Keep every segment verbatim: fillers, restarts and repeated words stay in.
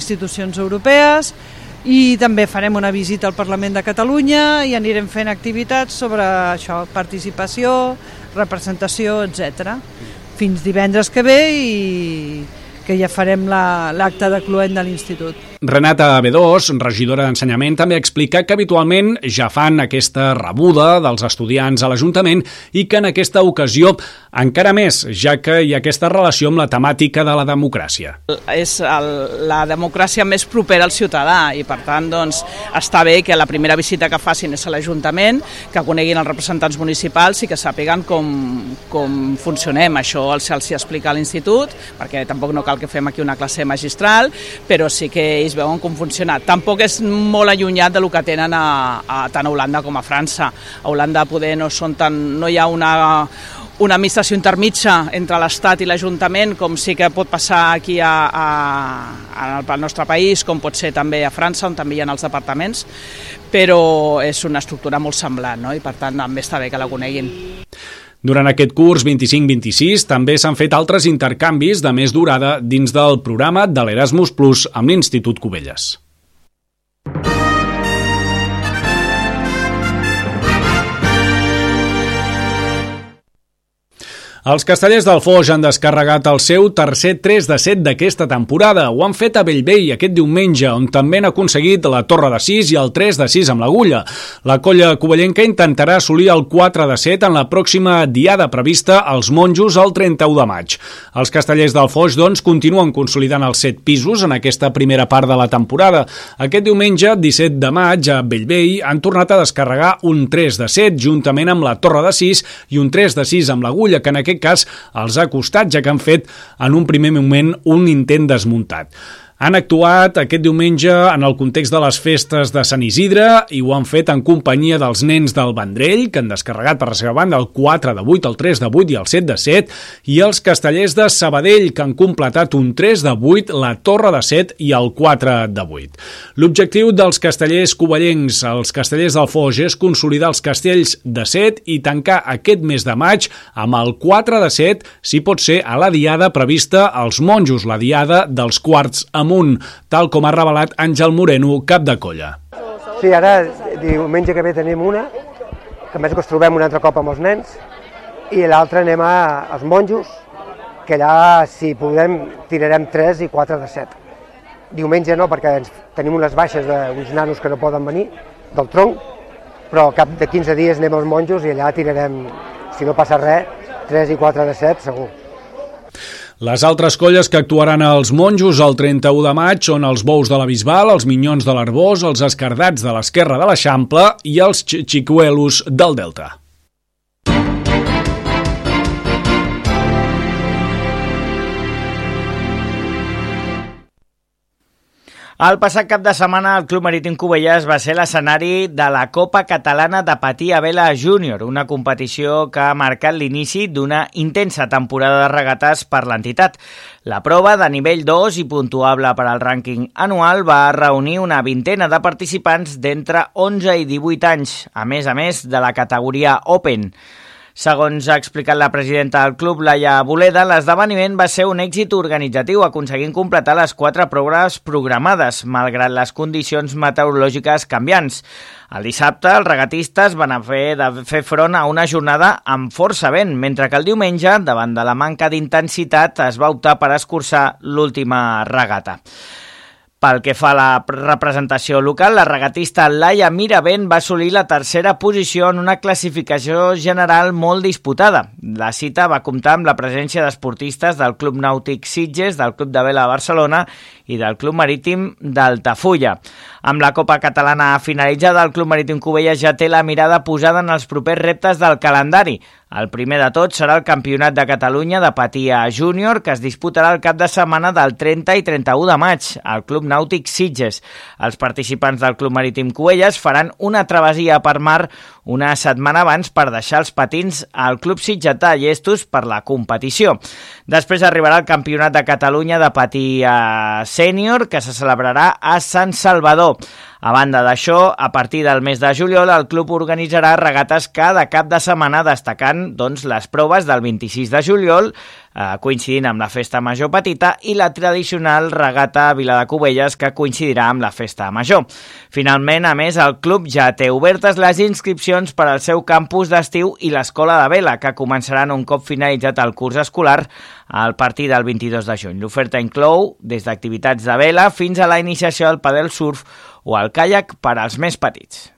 institucions europees, i també farem una visita al Parlament de Catalunya i anirem fent activitats sobre això, participació, representació, etcètera. Fins divendres que ve i que ja farem l'acte de cloent de l'Institut. Renata Bedós, regidora d'Ensenyament, també explica que habitualment ja fan aquesta rebuda dels estudiants a l'Ajuntament i que en aquesta ocasió encara més, ja que hi ha aquesta relació amb la temàtica de la democràcia. És el, la democràcia més propera al ciutadà i per tant doncs, està bé que la primera visita que facin és a l'Ajuntament, que coneguin els representants municipals i que sàpiguen com, com funcionem. Això se'ls explica a l'Institut, perquè tampoc no cal que fem aquí una classe magistral, però sí que ells veuen com funciona. Tampoc és molt allunyat del que tenen a, a, tant a Holanda com a França. A Holanda poder no, són tan, no hi ha una, una administració intermitja entre l'Estat i l'Ajuntament, com sí que pot passar aquí a, a, al nostre país, com pot ser també a França, on també hi ha els departaments, però és una estructura molt semblant, no? I per tant també està bé que la coneguin. Durant aquest curs vint-i-cinc vint-i-sis també s'han fet altres intercanvis de més durada dins del programa de l'Erasmus Plus amb l'Institut Cubelles. Els Castellers del Foix han descarregat el seu tercer tres de set d'aquesta temporada. Ho han fet a Bellvei aquest diumenge, on també han aconseguit la torre de sis i el tres de sis amb l'Agulla. La colla covellenca intentarà assolir el quatre de set en la pròxima diada prevista als Monjos el trenta-u de maig. Els Castellers del Foix, doncs, continuen consolidant els set pisos en aquesta primera part de la temporada. Aquest diumenge, disset de maig, a Bellvei, han tornat a descarregar un tres de set juntament amb la torre de sis i un tres de sis amb l'Agulla, que en aquest En aquest cas els ha costat, ja que han fet en un primer moment un intent desmuntat. Han actuat aquest diumenge en el context de les festes de Sant Isidre i ho han fet en companyia dels nens del Vendrell, que han descarregat per la seva banda el quatre de vuit, el tres de vuit i el set de set, i els Castellers de Sabadell, que han completat un tres de vuit, la torre de set i el quatre de vuit. L'objectiu dels castellers covellencs, els Castellers del Foix, és consolidar els castells de set i tancar aquest mes de maig amb el quatre de set, si pot ser a la diada prevista als Monjos, la diada dels quarts amunt, tal com ha revelat Àngel Moreno, cap de colla. Sí, ara diumenge que ve tenim una, que a més que ens trobem un altre cop amb els nens, i l'altra anem a, als Monjos, que allà, si podem, tirarem tres i quatre de set. Diumenge no, perquè ens, tenim unes baixes d'uns nanos que no poden venir, del tronc, però al cap de quinze dies anem als Monjos i allà tirarem, si no passa res, tres i quatre de set, segur. Les altres colles que actuaran als Monjos el trenta-u de maig són els Bous de la Bisbal, els Minyons de l'Arbós, els Escardats de l'Esquerra de l'Eixample i els Xicuelos del Delta. El passat cap de setmana el Club Marítim Cubelles va ser l'escenari de la Copa Catalana de Patí a Vela Júnior, una competició que ha marcat l'inici d'una intensa temporada de regates per l'entitat. La prova, de nivell dos i puntuable per al rànquing anual, va reunir una vintena de participants d'entre onze i divuit anys, a més a més de la categoria Open. Segons ha explicat la presidenta del club, Laia Boleda, l'esdeveniment va ser un èxit organitzatiu, aconseguint completar les quatre proves programades, malgrat les condicions meteorològiques canviants. El dissabte, els regatistes van haver de fer front a una jornada amb força vent, mentre que el diumenge, davant de la manca d'intensitat, es va optar per escurçar l'última regata. Pel que fa a la representació local, la regatista Laia Miravent va assolir la tercera posició en una classificació general molt disputada. La cita va comptar amb la presència d'esportistes del Club Nàutic Sitges, del Club de Vela de Barcelona i del Club Marítim d'Altafulla. Amb la Copa Catalana finalitzada, el Club Marítim Cubelles ja té la mirada posada en els propers reptes del calendari. El primer de tot serà el Campionat de Catalunya de Patia Júnior, que es disputarà el cap de setmana del trenta i trenta-u de maig al Club Nàutic Sitges. Els participants del Club Marítim Cubelles faran una travessia per mar una setmana abans per deixar els patins al Club Sitgetà llestos per la competició. Després arribarà el Campionat de Catalunya de Patia Sènior, que se celebrarà a Sant Salvador. A banda d'això, a partir del mes de juliol, el club organitzarà regates cada cap de setmana, destacant doncs, les proves del vint-i-sis de juliol, eh, coincidint amb la Festa Major Petita, i la tradicional regata a Vila de Cubelles, que coincidirà amb la Festa Major. Finalment, a més, el club ja té obertes les inscripcions per al seu campus d'estiu i l'escola de vela, que començaran un cop finalitzat el curs escolar a partir del vint-i-dos de juny. L'oferta inclou des d'activitats de vela fins a la iniciació al padel surf o al caiac per als més petits.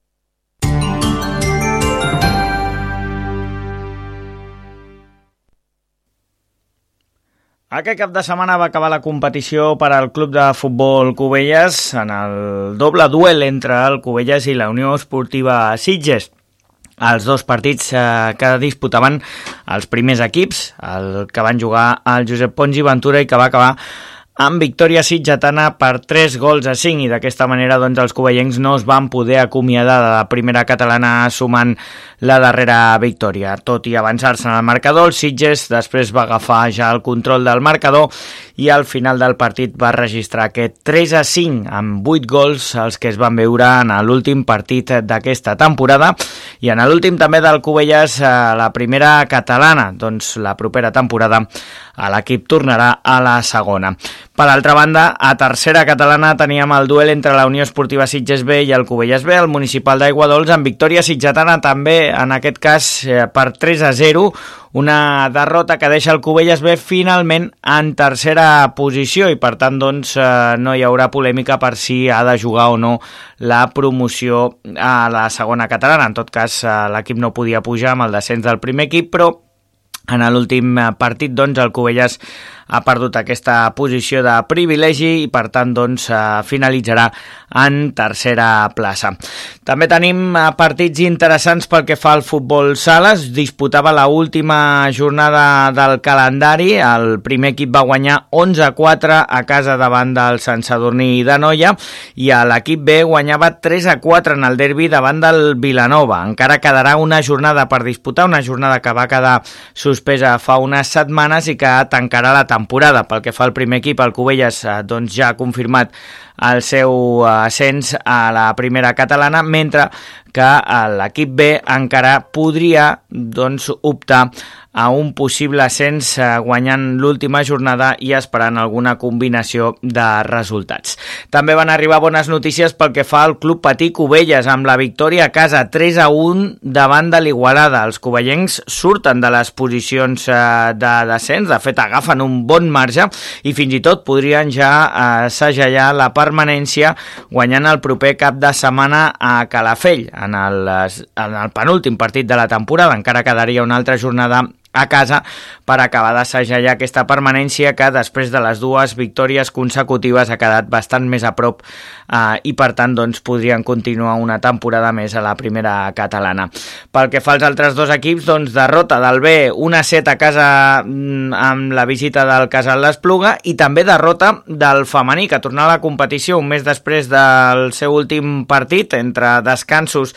Aquest cap de setmana va acabar la competició per al club de futbol Cubelles en el doble duel entre el Cubelles i la Unió Esportiva Sitges. Els dos partits eh, que disputaven els primers equips, el que van jugar el Josep Pons i Ventura i que va acabar amb victòria sitgetana per tres gols a cinc, i d'aquesta manera doncs, els cubellencs no es van poder acomiadar de la primera catalana sumant la darrera victòria. Tot i avançar-se en el marcador, el Sitges després va agafar ja el control del marcador i al final del partit va registrar aquest tres a cinc amb vuit gols, els que es van veure en l'últim partit d'aquesta temporada, i en l'últim també del Cubelles a la primera catalana. Doncs la propera temporada l'equip tornarà a la segona. Per altra banda, a tercera catalana teníem el duel entre la Unió Esportiva Sitges B i el Cubelles B, el municipal d'Aiguadols, amb victòria sitgetana també, en aquest cas per tres a zero, una derrota que deixa el Cubelles B finalment en tercera posició i per tant doncs, no hi haurà polèmica per si ha de jugar o no la promoció a la segona catalana. En tot cas, l'equip no podia pujar amb el descens del primer equip, però en l'últim partit doncs, el Cubelles ha perdut aquesta posició de privilegi i per tant doncs, finalitzarà en tercera plaça. També tenim partits interessants pel que fa al futbol sala. Es disputava l'última jornada del calendari. El primer equip va guanyar onze a quatre a casa davant del Sant Sadurní d'Anoia i l'equip B guanyava tres a quatre en el derbi davant del Vilanova. Encara quedarà una jornada per disputar, una jornada que va quedar suspesa fa unes setmanes i que tancarà la temporada. Pel que fa al primer equip, el Cubelles doncs, ja ha confirmat el seu ascens a la primera catalana, mentre que l'equip B encara podria doncs, optar a un possible ascens guanyant l'última jornada i esperant alguna combinació de resultats. També van arribar bones notícies pel que fa al Club Patí Cubelles, amb la victòria a casa tres a un davant de l'Igualada. Els cubellencs surten de les posicions de descens, de fet agafen un bon marge i fins i tot podrien ja segellar la permanència guanyant el proper cap de setmana a Calafell en el, en el penúltim partit de la temporada. Encara quedaria una altra jornada a casa per acabar de segellar aquesta permanència que després de les dues victòries consecutives ha quedat bastant més a prop eh, i per tant doncs, podrien continuar una temporada més a la primera catalana. Pel que fa als altres dos equips, doncs, derrota del B un a set a casa amb la visita del Casal d'Espluga i també derrota del femení que tornava a la competició un mes després del seu últim partit entre descansos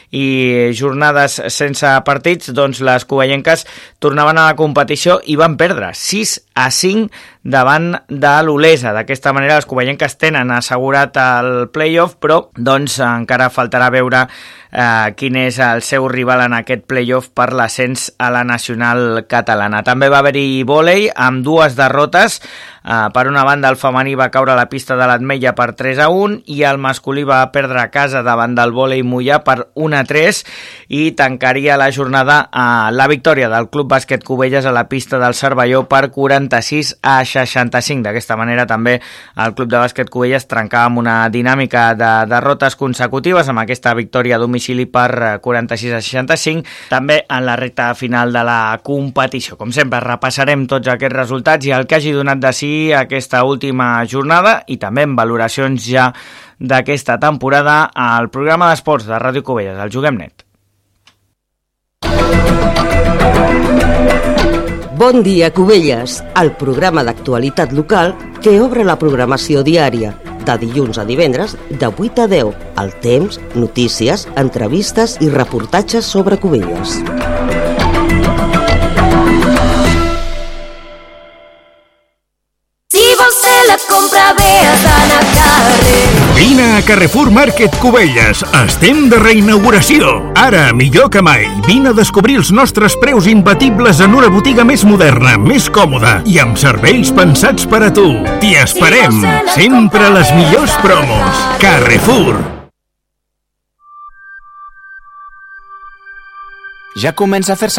i jornades sense partits, doncs les cubellenques tornaven a la competició i van perdre sis a cinc davant de l'Olesa. D'aquesta manera les cubellenques tenen assegurat el play-off, però doncs encara faltarà veure eh, quin és el seu rival en aquest play-off per l'ascens a la nacional catalana. També va haver-hi vòlei amb dues derrotes. Uh, per una banda, el femení va caure a la pista de l'Atmetlla per tres a un i el masculí va perdre a casa davant del vòlei Moià per un a tres i tancaria la jornada a uh, la victòria del Club Bàsquet Cubelles a la pista del Cervelló per quaranta-sis a seixanta-cinc. D'aquesta manera també el Club de Bàsquet Cubelles trencava amb una dinàmica de derrotes consecutives amb aquesta victòria a domicili per quaranta-sis a seixanta-cinc, també en la recta final de la competició. Com sempre, repassarem tots aquests resultats i el que hagi donat de si aquesta última jornada i també en valoracions ja d'aquesta temporada al programa d'esports de Ràdio Cubelles, el Juguem Net. Bon dia, Cubelles, el programa d'actualitat local que obre la programació diària de dilluns a divendres de vuit a deu, el temps, notícies, entrevistes i reportatges sobre Cubelles. La compra ve a anar al carrer. Vine a Carrefour Market Cubelles. Estem de reinauguració. Ara, millor que mai, vine a descobrir els nostres preus imbatibles en una botiga més moderna, més còmoda i amb serveis pensats per a tu. T'hi esperem. Sempre les millors promos. Carrefour. Ja comença a fer-se